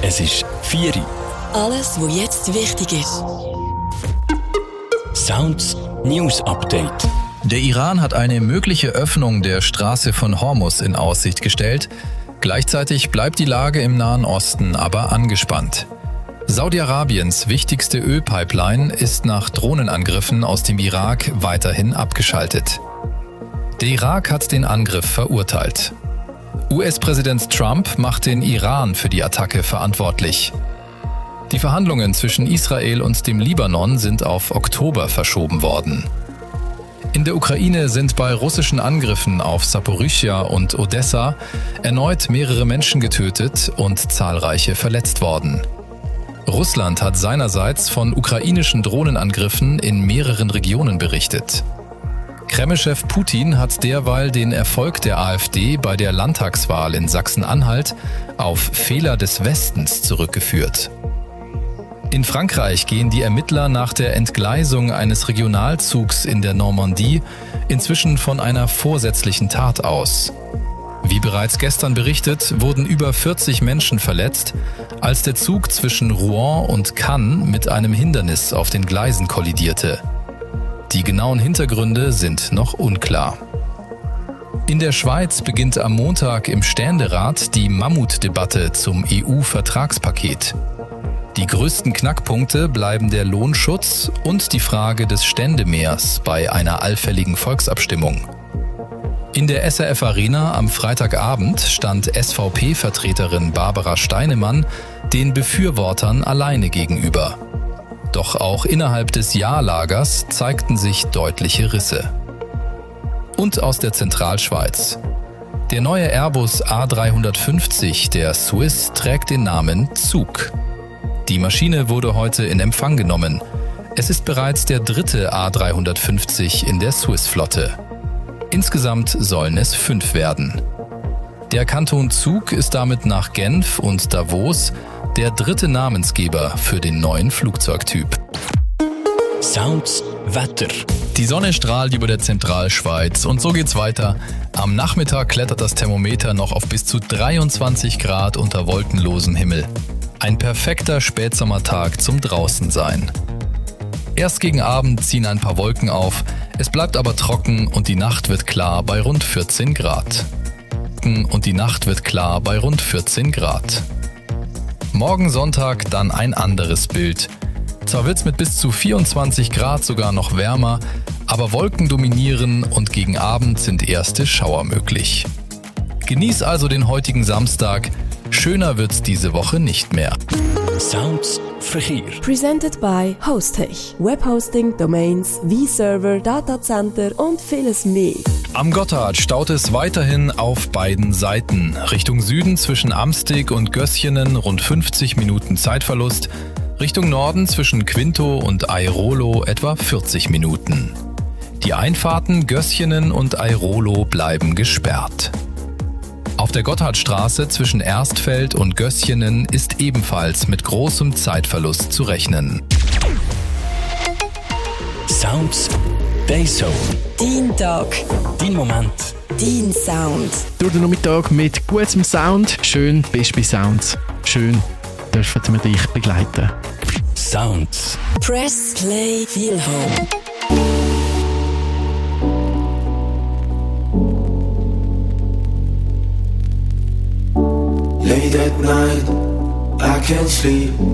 Es ist 4 Uhr. Alles, was jetzt wichtig ist. Sounds News Update. Der Iran hat eine mögliche Öffnung der Straße von Hormuz in Aussicht gestellt. Gleichzeitig bleibt die Lage im Nahen Osten aber angespannt. Saudi-Arabiens wichtigste Ölpipeline ist nach Drohnenangriffen aus dem Irak weiterhin abgeschaltet. Der Irak hat den Angriff verurteilt. US-Präsident Trump macht den Iran für die Attacke verantwortlich. Die Verhandlungen zwischen Israel und dem Libanon sind auf Oktober verschoben worden. In der Ukraine sind bei russischen Angriffen auf Saporischschja und Odessa erneut mehrere Menschen getötet und zahlreiche verletzt worden. Russland hat seinerseits von ukrainischen Drohnenangriffen in mehreren Regionen berichtet. Kreml-Chef Putin hat derweil den Erfolg der AfD bei der Landtagswahl in Sachsen-Anhalt auf Fehler des Westens zurückgeführt. In Frankreich gehen die Ermittler nach der Entgleisung eines Regionalzugs in der Normandie inzwischen von einer vorsätzlichen Tat aus. Wie bereits gestern berichtet, wurden über 40 Menschen verletzt, als der Zug zwischen Rouen und Cannes mit einem Hindernis auf den Gleisen kollidierte. Die genauen Hintergründe sind noch unklar. In der Schweiz beginnt am Montag im Ständerat die Mammutdebatte zum EU-Vertragspaket. Die größten Knackpunkte bleiben der Lohnschutz und die Frage des Ständemehrs bei einer allfälligen Volksabstimmung. In der SRF Arena am Freitagabend stand SVP-Vertreterin Barbara Steinemann den Befürwortern alleine gegenüber. Doch auch innerhalb des Ja-Lagers zeigten sich deutliche Risse. Und aus der Zentralschweiz. Der neue Airbus A350 der Swiss trägt den Namen Zug. Die Maschine wurde heute in Empfang genommen. Es ist bereits der dritte A350 in der Swiss-Flotte. Insgesamt sollen es 5 werden. Der Kanton Zug ist damit nach Genf und Davos der dritte Namensgeber für den neuen Flugzeugtyp. Sounds Wetter. Die Sonne strahlt über der Zentralschweiz und so geht's weiter. Am Nachmittag klettert das Thermometer noch auf bis zu 23 Grad unter wolkenlosem Himmel. Ein perfekter Spätsommertag zum Draußensein. Erst gegen Abend ziehen ein paar Wolken auf, es bleibt aber trocken und die Nacht wird klar bei rund 14 Grad. Morgen Sonntag dann ein anderes Bild. Zwar wird's mit bis zu 24 Grad sogar noch wärmer, aber Wolken dominieren und gegen Abend sind erste Schauer möglich. Genieß also den heutigen Samstag. Schöner wird's diese Woche nicht mehr. Sounds Verkehr. Presented by Hostech. Webhosting, Domains, V-Server, Datacenter und vieles mehr. Am Gotthard staut es weiterhin auf beiden Seiten. Richtung Süden zwischen Amstig und Gösjenen rund 50 Minuten Zeitverlust. Richtung Norden zwischen Quinto und Airolo etwa 40 Minuten. Die Einfahrten Gösjenen und Airolo bleiben gesperrt. Auf der Gotthardstraße zwischen Erstfeld und Gösjenen ist ebenfalls mit großem Zeitverlust zu rechnen. Sounds Dayzone. Dein Tag. Dein Moment. Dein Sound. Durch den Nachmittag mit gutem Sound. Schön bist du bei Sounds. Schön dürfen wir dich begleiten. Sounds. Press Play Feel Home. Late at night, I can't sleep.